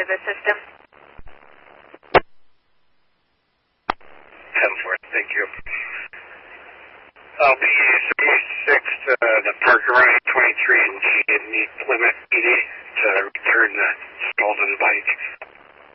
the system. 10-4, thank you. I'll be 76 to the park around 23 and need Plymouth PD to return the stolen bike.